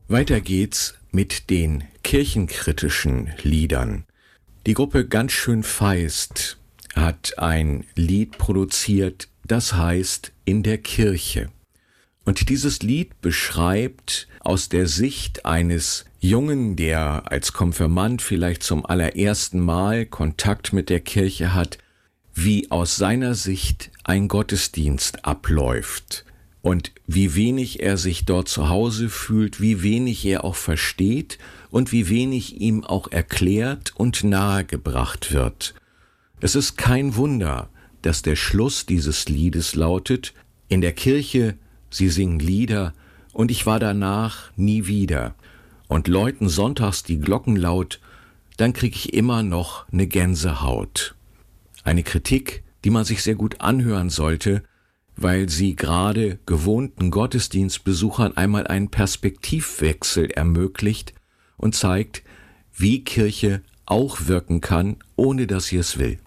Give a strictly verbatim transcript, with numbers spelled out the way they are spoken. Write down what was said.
Weiter geht's mit den kirchenkritischen Liedern. Die Gruppe Ganz schön Feist hat ein Lied produziert, das heißt In der Kirche. Und dieses Lied beschreibt aus der Sicht eines Jungen, der als Konfirmand vielleicht zum allerersten Mal Kontakt mit der Kirche hat, wie aus seiner Sicht ein Gottesdienst abläuft und wie wenig er sich dort zu Hause fühlt, wie wenig er auch versteht und wie wenig ihm auch erklärt und nahegebracht wird. Es ist kein Wunder, dass der Schluss dieses Liedes lautet: In der Kirche, sie singen Lieder, und ich war danach nie wieder. Und läuten sonntags die Glocken laut, dann krieg ich immer noch ne Gänsehaut. Eine Kritik, die man sich sehr gut anhören sollte, weil sie gerade gewohnten Gottesdienstbesuchern einmal einen Perspektivwechsel ermöglicht und zeigt, wie Kirche auch wirken kann, ohne dass sie es will.